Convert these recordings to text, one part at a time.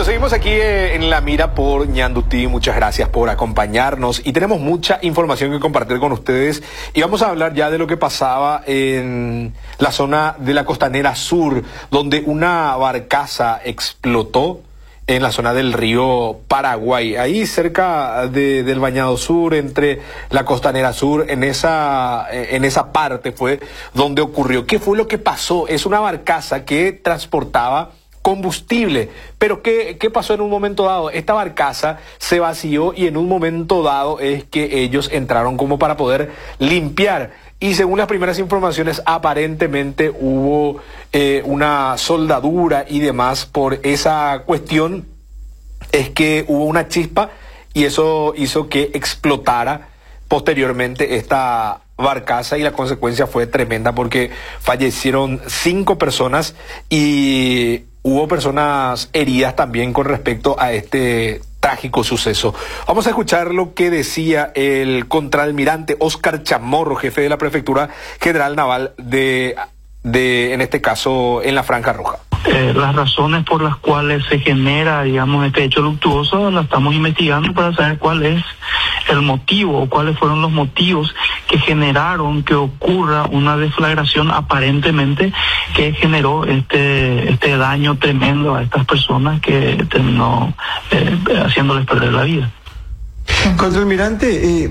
Seguimos aquí en La Mira por Ñandutí. Muchas gracias por acompañarnos y tenemos mucha información que compartir con ustedes y vamos a hablar ya de lo que pasaba en la zona de la Costanera Sur, donde una barcaza explotó en la zona del río Paraguay, ahí cerca del Bañado Sur, entre la Costanera Sur, en esa parte fue donde ocurrió. ¿Qué fue lo que pasó? Es una barcaza que transportaba combustible, pero ¿qué pasó en un momento dado? Esta barcaza se vació y en un momento dado es que ellos entraron como para poder limpiar. Y según las primeras informaciones, aparentemente hubo una soldadura y demás. Por esa cuestión es que hubo una chispa y eso hizo que explotara posteriormente esta barcaza y la consecuencia fue tremenda porque fallecieron 5 personas y hubo personas heridas también con respecto a este trágico suceso. Vamos a escuchar lo que decía el contraalmirante Óscar Chamorro, jefe de la Prefectura General Naval de en este caso, en la Franja Roja. Las razones por las cuales se genera, digamos, este hecho luctuoso, la estamos investigando para saber cuál es el motivo o cuáles fueron los motivos que generaron que ocurra una deflagración aparentemente que generó este daño tremendo a estas personas que terminó haciéndoles perder la vida. Contraalmirante,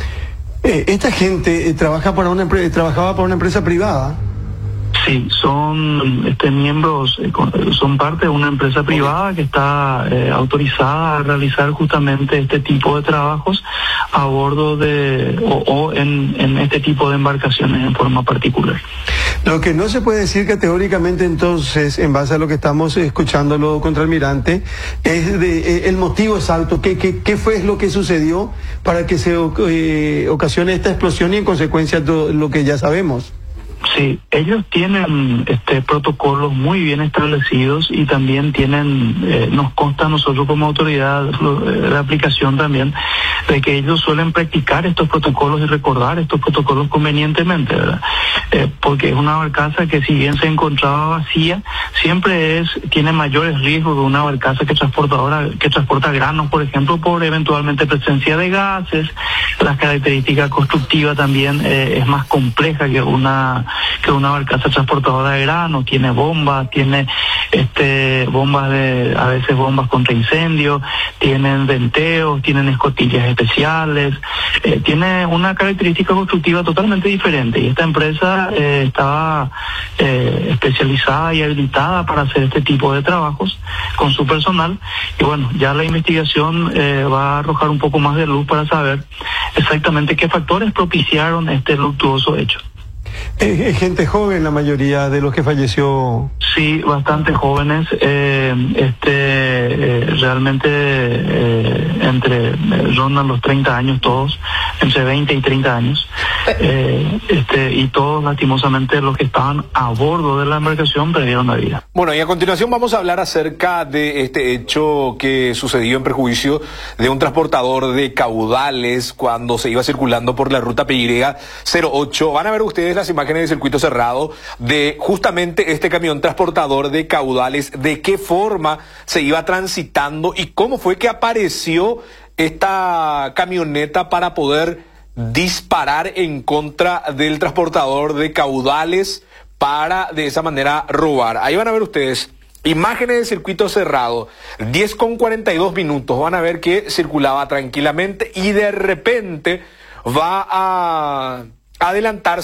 esta gente trabajaba para una empresa privada. Sí, son miembros, son parte de una empresa privada que está autorizada a realizar justamente este tipo de trabajos a bordo de o en este tipo de embarcaciones en forma particular. Lo que no se puede decir categóricamente entonces, en base a lo que estamos escuchándolo, contraalmirante, es el motivo exacto, qué fue lo que sucedió para que se ocasione esta explosión y en consecuencia todo lo que ya sabemos. Sí, ellos tienen protocolos muy bien establecidos y también tienen, nos consta a nosotros como autoridad de aplicación también, de que ellos suelen practicar estos protocolos y recordar estos protocolos convenientemente, ¿verdad? Porque es una barcaza que si bien se encontraba vacía, siempre tiene mayores riesgos que una barcaza que transporta granos, por ejemplo, por eventualmente presencia de gases. Las características constructivas también es más compleja que una barcaza transportadora de grano. Tiene bombas, tiene bombas a veces bombas contra incendios, tienen venteos, tienen escotillas especiales, tiene una característica constructiva totalmente diferente y esta empresa estaba especializada y habilitada para hacer este tipo de trabajos con su personal y bueno, ya la investigación va a arrojar un poco más de luz para saber exactamente qué factores propiciaron este luctuoso hecho. Gente joven la mayoría de los que falleció. Sí, bastante jóvenes, realmente rondan los 30 años todos, entre 20 y 30 años, y todos lastimosamente los que estaban a bordo de la embarcación perdieron la vida. Bueno, y a continuación vamos a hablar acerca de este hecho que sucedió en perjuicio de un transportador de caudales cuando se iba circulando por la ruta PY08. Van a ver ustedes las imágenes de circuito cerrado de justamente este camión transportador de caudales, de qué forma se iba transitando y cómo fue que apareció esta camioneta para poder disparar en contra del transportador de caudales para de esa manera robar. Ahí van a ver ustedes imágenes de circuito cerrado, 10:42 van a ver que circulaba tranquilamente y de repente va a adelantarse